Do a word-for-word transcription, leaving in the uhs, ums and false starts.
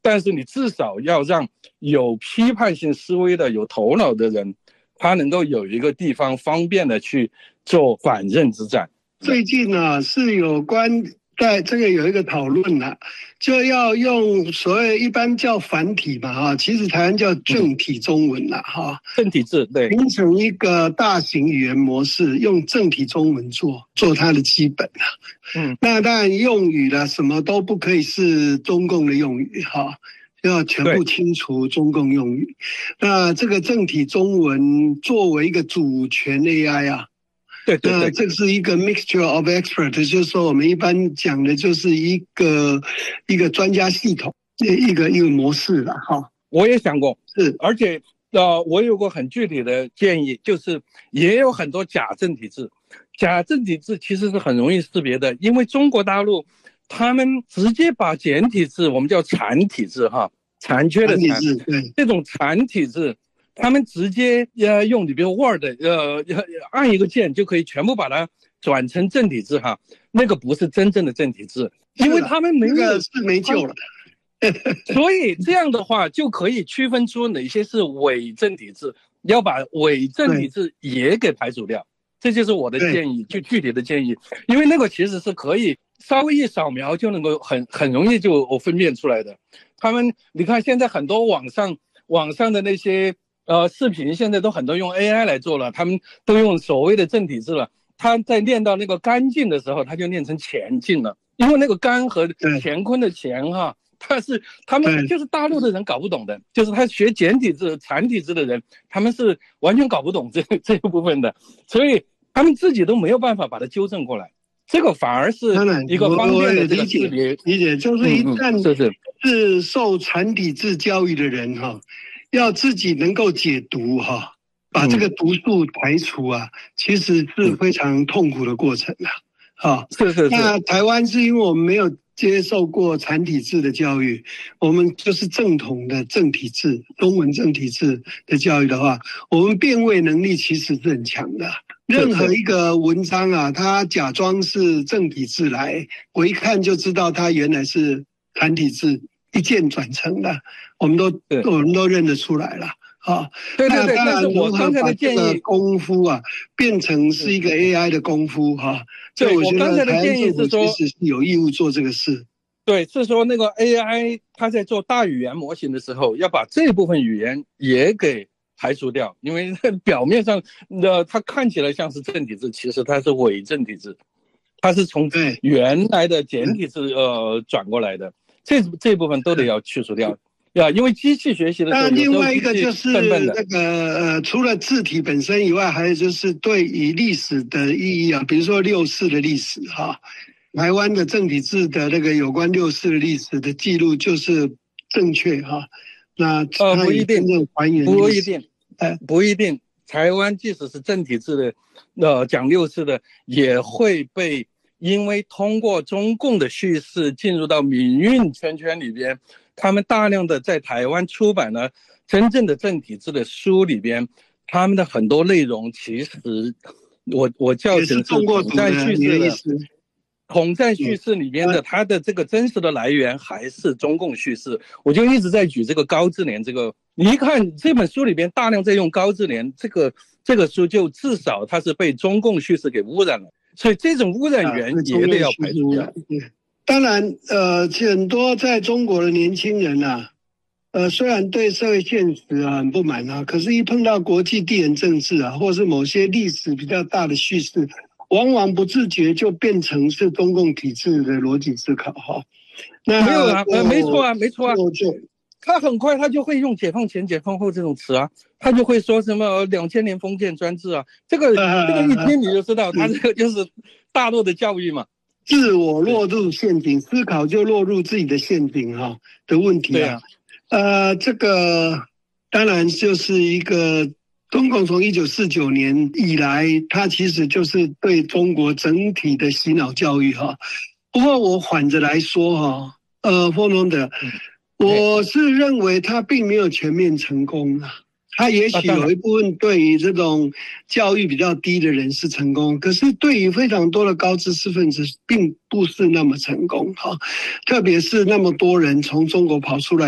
但是你至少要让有批判性思维的、有头脑的人，他能够有一个地方方便的去做反认知战。 最近呢，是有关在这个有一个讨论啊，就要用所谓一般叫繁体嘛哈，其实台湾叫正体中文啦哈， 正体字对， 形成一个大型语言模式，用正体中文做做它的基本啊。嗯，那当然用语啦，什么都不可以是中共的用语哈，要全部清除中共用语。那这个正体中文作为一个主权 A I 啊。 对对对， 那这是一个 mixture of expert， 就是说我们一般讲的就是一个一个专家系统，一个一个模式了哈。 我也想过， 是， 而且呃，我有过很具体的建议，就是也有很多假正体字，假正体字其实是很容易识别的，因为中国大陆他们直接把简体字，我们叫残体字哈，残缺的残， 字，对， 这种残体字。他们直接呃用你比如 Word 呃按一个键就可以全部把它转成正体字哈，那个不是真正的正体字，因为他们没有、 这个、是没救了。 所以这样的话就可以区分出哪些是伪正体字，要把伪正体字也给排除掉，这就是我的建议，就具体的建议，因为那个其实是可以稍微一扫描就能够很很容易就分辨出来的。他们你看现在很多网上网上的那些。呃，视频现在都很多用 A I 来做了，他们都用所谓的正体字了。他在念到那个干净的时候，他就念成前进了，因为那个干和乾坤的乾哈，他是他们就是大陆的人搞不懂的，就是他学简体字、残体字的人，他们是完全搞不懂这这一部分的，所以他们自己都没有办法把它纠正过来。这个反而是一个方便的这个识别。 理解，就是一旦是是是受残体字教育的人哈。要自己能够解读哈，把这个毒素排除啊，嗯、其实是非常痛苦的过程啊。啊， 是是是。 那台湾是因为我们没有接受过残体字的教育，我们就是正统的正体字，中文正体字的教育的话，我们辨位能力其实是很强的。任何一个文章啊，它假装是正体字来，我一看就知道它原来是残体字。一键转成的，我们都我们都认得出来了啊。 对对对， 那当然我刚才的建议功夫啊，变成是一个 A I 的功夫哈。 对，我刚才的建议是说， 其实是有义务做这个事。 对，是说那个 A I 它在做大语言模型的时候，要把这部分语言也给排除掉，因为表面上的它看起来像是正体字，其实它是伪正体字，它是从原来的简体字呃转过来的。这这部分都得要去除掉，呀，因为机器学习的时候， 那另外一个就是那个呃，除了字体本身以外，还有就是对于历史的意义啊，比如说六四的历史哈，台湾的正体字的那个有关六四的历史的记录就是正确哈。那呃不一定，不一定， 哎不一定，台湾即使是正体字的，呃讲六四的也会被。因为通过中共的叙事进入到民运圈圈里边，他们大量的在台湾出版了真正的正体字的书里边，他们的很多内容其实我我叫成是统战叙事的，统战叙事里边的它的这个真实的来源还是中共叙事。我就一直在举这个高制联这个，你一看这本书里边大量在用高制联，这个这个书就至少它是被中共叙事给污染了。所以这种污染源也得要排除掉。啊、 当然，呃，很多在中国的年轻人啊，呃，虽然对社会现实啊很不满啊，可是一碰到国际地缘政治啊，或是某些历史比较大的叙事，往往不自觉就变成是中共体制的逻辑思考哈。 那没有啊，呃，没错啊，没错啊。他很快他就会用解放前、解放后这种词啊，他就会说什么两千年封建专制啊，这个、呃、这个一听你就知道，他这个就是大陆的教育嘛， 自我落入陷阱，思考就落入自己的陷阱哈、啊、的问题啊。 对啊， 呃，这个当然就是一个中共从一九四九年以来，他其实就是对中国整体的洗脑教育哈、啊。不过我反着来说哈，呃，丰隆的。嗯我是认为他并没有全面成功啊，他也许有一部分对于这种教育比较低的人是成功，可是对于非常多的高知识分子并不是那么成功哈，特别是那么多人从中国跑出来。